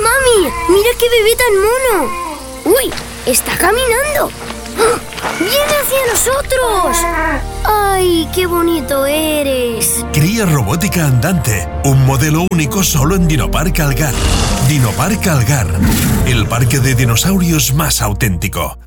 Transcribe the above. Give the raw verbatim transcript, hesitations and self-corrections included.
mami! ¡Mira qué bebé tan mono! ¡Uy! ¡Está caminando! ¡Viene hacia nosotros! ¡Ay, qué bonito eres! Cría robótica andante, un modelo único solo en Dinopark Algar. Dinopark Algar, el parque de dinosaurios más auténtico.